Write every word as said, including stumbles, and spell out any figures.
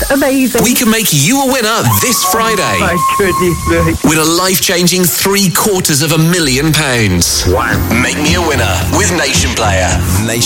amazing. We can make you a winner this Friday. My goodness me. With a life-changing three quarters of a million pounds. Wow. Make me a winner with Nation Player. Nation